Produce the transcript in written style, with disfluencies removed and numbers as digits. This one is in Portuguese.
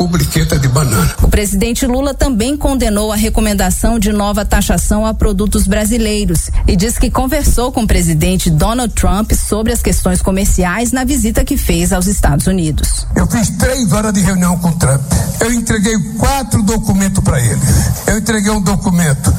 rubriqueta de banana. O presidente Lula também condenou a recomendação de nova taxação a produtos brasileiros e diz que conversou com o presidente Donald Trump sobre as questões comerciais na visita que fez aos Estados Unidos. Eu fiz 3 horas de reunião com o Trump. Eu entreguei 4 documentos para ele. Eu entreguei um documento